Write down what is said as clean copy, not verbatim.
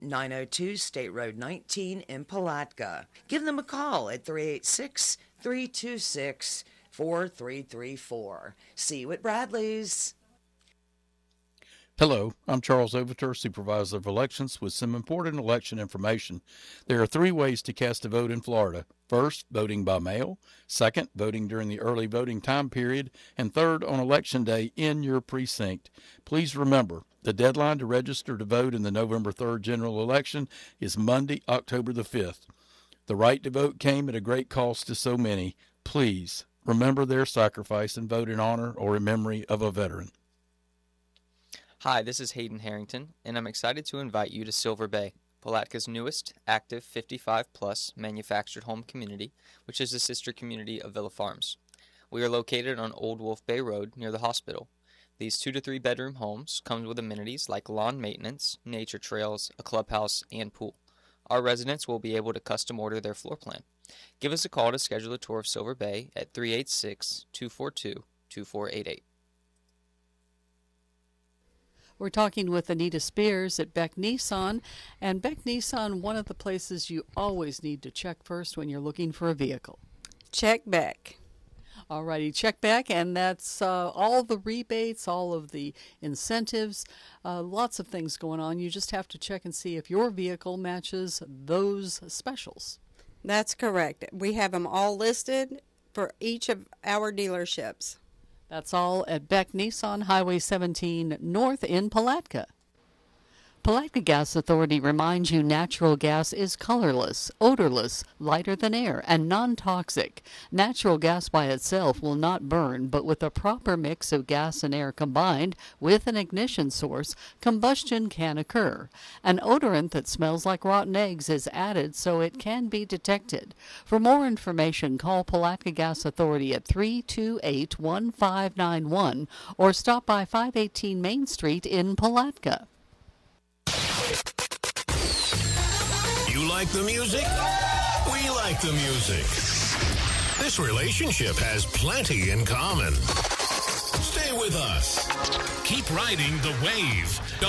902 State Road 19 in Palatka. Give them a call at 386-326-4334. See you at Bradley's. Hello, I'm Charles Overture, Supervisor of Elections with some important election information. There are 3 ways to cast a vote in Florida. First, voting by mail. Second, voting during the early voting time period. And third, on Election Day in your precinct. Please remember, the deadline to register to vote in the November 3rd general election is Monday, October the 5th. The right to vote came at a great cost to so many. Please remember their sacrifice and vote in honor or in memory of a veteran. Hi, this is Hayden Harrington, and I'm excited to invite you to Silver Bay, Palatka's newest active 55-plus manufactured home community, which is a sister community of Villa Farms. We are located on Old Wolf Bay Road near the hospital. These 2 to 3 bedroom homes come with amenities like lawn maintenance, nature trails, a clubhouse, and pool. Our residents will be able to custom order their floor plan. Give us a call to schedule a tour of Silver Bay at 386-242-2488. We're talking with Anita Spears at Beck Nissan. And Beck Nissan, one of the places you always need to check first when you're looking for a vehicle. Check Beck. All righty, check back, and that's all the rebates, all of the incentives, lots of things going on. You just have to check and see if your vehicle matches those specials. That's correct. We have them all listed for each of our dealerships. That's all at Beck Nissan, Highway 17 North in Palatka. Palatka Gas Authority reminds you natural gas is colorless, odorless, lighter than air, and non-toxic. Natural gas by itself will not burn, but with a proper mix of gas and air combined with an ignition source, combustion can occur. An odorant that smells like rotten eggs is added so it can be detected. For more information, call Palatka Gas Authority at 328-1591 or stop by 518 Main Street in Palatka. You like the music? We like the music. This relationship has plenty in common. Stay with us. Keep riding the wave.